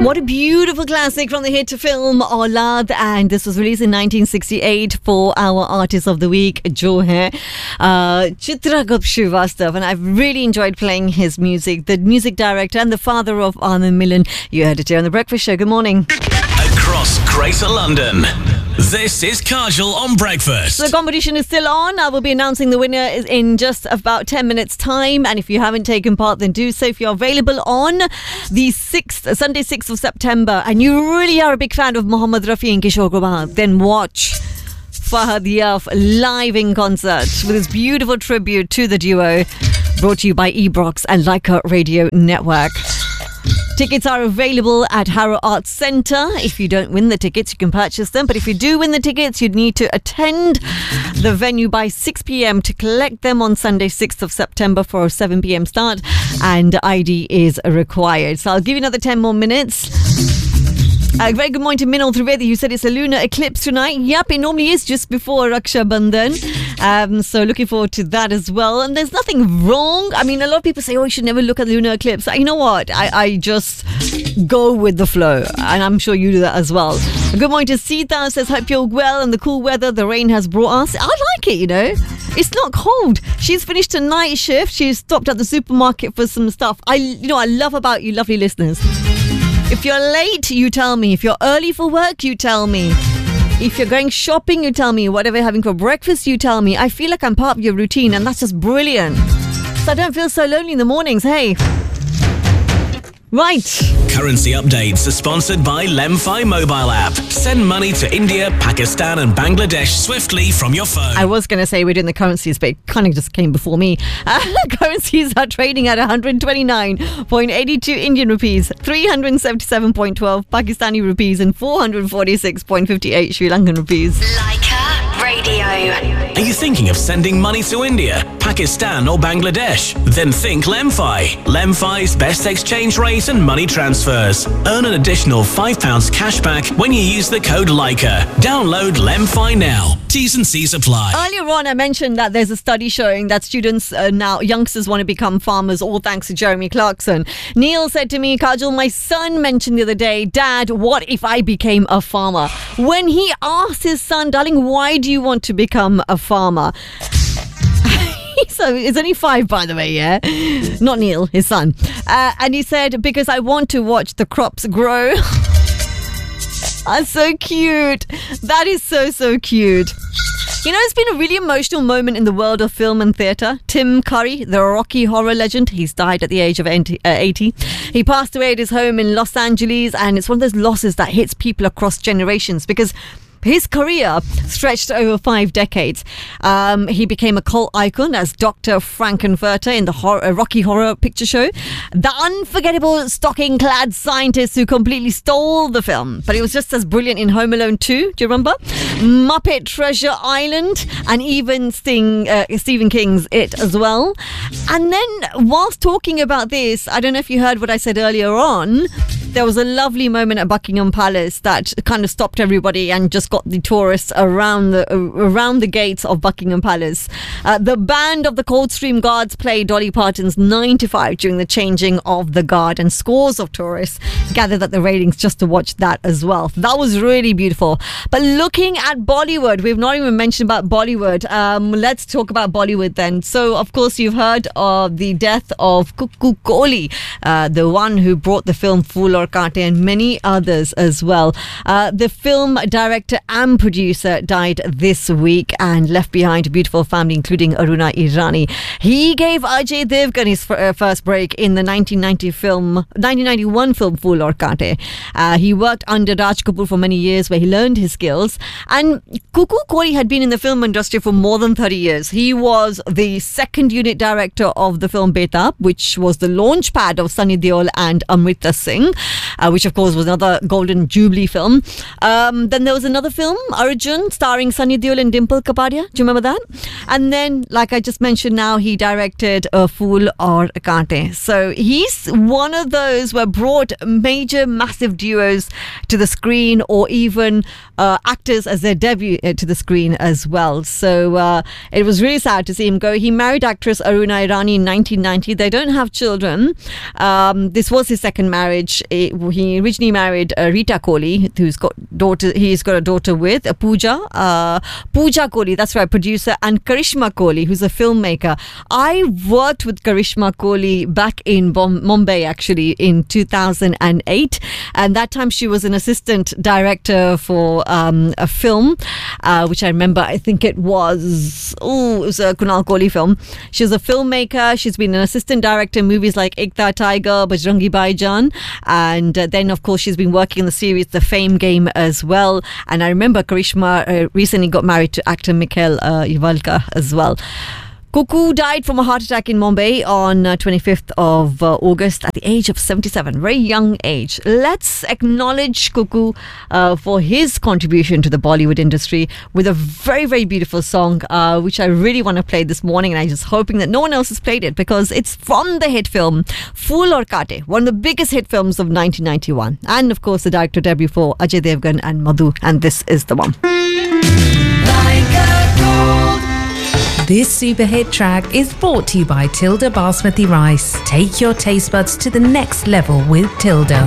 What a beautiful classic from the hit film Aulad, and this was released in 1968 for our Artist of the Week, jo hai Chitragupta Srivastava, and I've really enjoyed playing his music. The music director and the father of Anand Milan. You heard it here on The Breakfast Show. Good morning. Across Greater London, this is Kajal on Breakfast. So the competition is still on. I will be announcing the winner in just about 10 minutes time, and if you haven't taken part, then do so. If you're available on the Sunday 6th of September and you really are a big fan of Mohammed Rafi and Kishore Kumar, then watch Fahad Yaf live in concert with his beautiful tribute to the duo, brought to you by Ebrox and Leica Radio Network. Tickets are available at Harrow Arts Centre. If you don't win the tickets, you can purchase them. But if you do win the tickets, you'd need to attend the venue by 6 p.m. to collect them on Sunday, 6th of September for a 7 p.m. start. And ID is required. So I'll give you another 10 more minutes. Very good morning to Minal Trivedi, who said it's a lunar eclipse tonight. Yep, it normally is just before Raksha Bandhan. So looking forward to that as well. And there's nothing wrong. I mean, a lot of people say, oh, you should never look at the lunar eclipse. You know what? I just go with the flow. And I'm sure you do that as well. Good morning to Sita, says, hope you're well and the cool weather the rain has brought us. I like it, you know. It's not cold. She's finished a night shift. She's stopped at the supermarket for some stuff. I love about you, lovely listeners. If you're late, you tell me. If you're early for work, you tell me. If you're going shopping, you tell me. Whatever you're having for breakfast, you tell me. I feel like I'm part of your routine, and that's just brilliant. So I don't feel so lonely in the mornings. Hey. Right. Currency updates are sponsored by Lemfi mobile app. Send money to India, Pakistan and Bangladesh swiftly from your phone. I was going to say we're doing the currencies, but it kind of just came before me. Currencies are trading at 129.82 Indian rupees, 377.12 Pakistani rupees and 446.58 Sri Lankan rupees. Leica Radio. Are you thinking of sending money to India, Pakistan or Bangladesh? Then think Lemfi. Lemfi's best exchange rate and money transfers. Earn an additional £5 cashback when you use the code Leica. Download Lemfi now. T's and C's apply. Earlier on, I mentioned that there's a study showing that students now, youngsters want to become farmers, all thanks to Jeremy Clarkson. Neil said to me, Kajal, my son mentioned the other day, Dad, what if I became a farmer? When he asked his son, darling, why do you want to become a farmer? So it's only 5, by the way, yeah? Not Neil, his son. And he said, because I want to watch the crops grow. That's so cute. That is so, so cute. You know, it's been a really emotional moment in the world of film and theatre. Tim Curry, the Rocky Horror legend, he's died at the age of 80. He passed away at his home in Los Angeles, and it's one of those losses that hits people across generations because his career stretched over 5 decades. He became a cult icon as Dr. Frankenfurter in the Rocky Horror Picture Show. The unforgettable stocking-clad scientist who completely stole the film. But he was just as brilliant in Home Alone 2, do you remember? Muppet Treasure Island, and even Stephen King's It as well. And then, whilst talking about this, I don't know if you heard what I said earlier on, there was a lovely moment at Buckingham Palace that kind of stopped everybody and just got the tourists around the gates of Buckingham Palace. The band of the Coldstream Guards played Dolly Parton's 9 to 5 during the changing of the guard, and scores of tourists gathered at the railings just to watch that as well. That was really beautiful. But looking at Bollywood, we've not even mentioned about Bollywood. Let's talk about Bollywood then. So, of course, you've heard of the death of Cuckoo Kohli, the one who brought the film Phool Aur Kaante, and many others as well. The film director and producer died this week and left behind a beautiful family, including Aruna Irani. He gave Ajay Devgan his first break in the 1991 film Phool Aur Kaante. He worked under Raj Kapoor for many years, where he learned his skills. And Cuckoo Kohli had been in the film industry for more than 30 years. He was the second unit director of the film Betab, which was the launch pad of Sunny Deol and Amrita Singh, which of course was another Golden Jubilee film. Then there was another film, Arjun, starring Sunny Deol and Dimple Kapadia. Do you remember that? And then, like I just mentioned now, he directed Phool Aur Kaante. So he's one of those who brought major, massive duos to the screen, or even actors as their debut to the screen as well. So it was really sad to see him go. He married actress Aruna Irani in 1990. They don't have children. This was his second marriage. He originally married Rita Kohli, who's got daughter. He's got a daughter with Pooja Kohli. That's right, producer, and Karishma Kohli, who's a filmmaker. I worked with Karishma Kohli back in Mumbai, actually, in 2008, and that time she was an assistant director for a film, which I remember. I think it was a Kunal Kohli film. She's a filmmaker. She's been an assistant director in movies like Ekta Tiger, Bajrangi Bhaijaan, and then of course she's been working in the series The Fame Game as well. And I remember Karishma recently got married to actor Mikhail Ivalka as well. Cuckoo died from a heart attack in Mumbai on 25th of August at the age of 77. Very young age. Let's acknowledge Cuckoo for his contribution to the Bollywood industry with a very, very beautiful song, which I really want to play this morning, and I'm just hoping that no one else has played it because it's from the hit film Phool Aur Kaate, one of the biggest hit films of 1991. And of course, the director debut for Ajay Devgan and Madhu, and this is the one. This super hit track is brought to you by Tilda Basmati Rice. Take your taste buds to the next level with Tilda.